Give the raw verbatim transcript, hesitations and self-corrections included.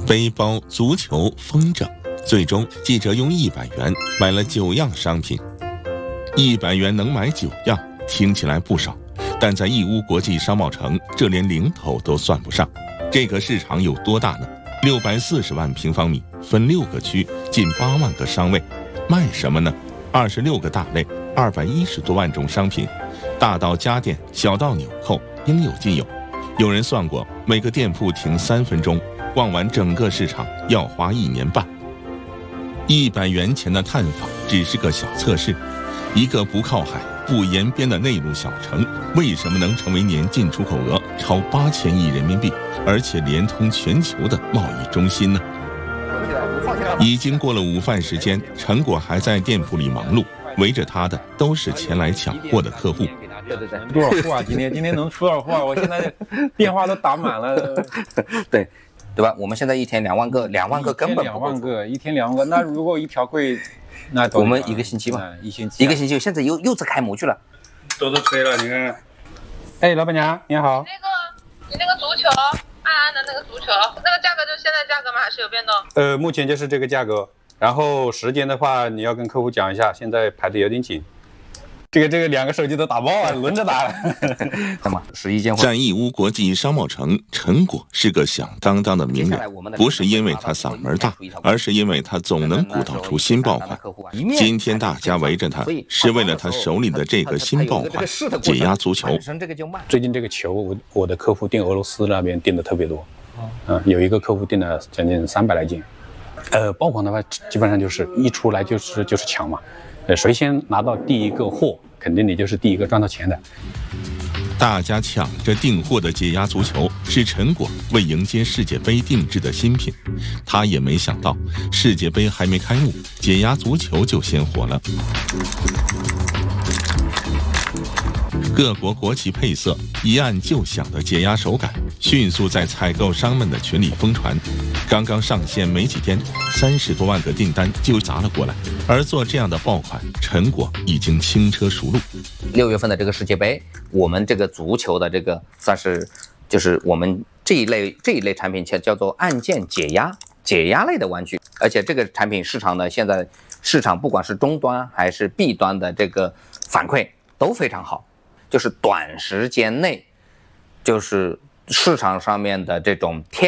背包、足球、风筝，最终记者用一百元买了九样商品。一百元能买九样，听起来不少，但在义乌国际商贸城，这连零头都算不上。这个市场有多大呢？六百四十万平方米，分六个区，近八万个商位。卖什么呢？二十六个大类，二百一十多万种商品，大到家电，小到纽扣，应有尽有。有人算过，每个店铺停三分钟，逛完整个市场要花一年半。一百元钱的探访只是个小测试，一个不靠海、不沿边的内陆小城，为什么能成为年进出口额超八千亿人民币，而且连通全球的贸易中心呢？已经过了午饭时间，陈果还在店铺里忙碌，围着他的都是前来抢货的客户。 对对对，多少货啊？今天今天能出多少货啊？我现在电话都打满了。 对，对吧？我们现在一天两万个，两万个根本不够。 两万个，一天两万个。那如果一条柜，那我们一个星期吧， 一星期， 一个星期。现在又又在开模具了， 都都吹了，你看。 哎，老板娘，你好。 那个，你那个足球，安安的那个足球，那个价格就是现在价格吗？还是有变动？ 呃，目前就是这个价格。然后时间的话，你要跟客户讲一下，现在排的有点紧。这个这个两个手机都打爆啊，轮着打了。 那么是一件货。 在义乌国际商贸城，陈果是个响当当的名人，不是因为他嗓门大，而是因为他总能鼓捣出新爆款。今天大家围着他，是为了他手里的这个新爆款——解压足球。 最近这个球，我我的客户订俄罗斯那边订的特别多，嗯，有一个客户订了将近三百来件。呃，爆款的话，基本上就是一出来就是就是抢嘛。呃，谁先拿到第一个货，肯定你就是第一个赚到钱的。 大家抢着订货的解压足球是陈果为迎接世界杯定制的新品，他也没想到世界杯还没开幕，解压足球就先火了。各国国旗配色，一按就响的解压手感，迅速在采购商们的群里疯传。刚刚上线没几天，三十多万个订单就砸了过来。而做这样的爆款，陈果已经轻车熟路。 六月份的这个世界杯，我们这个足球的这个算是就是我们这一类这一类产品叫做按键解压解压类的玩具，而且这个产品市场呢，现在市场不管是终端还是 B 端的这个反馈都非常好。就是短时间内，就是市场上面的这种天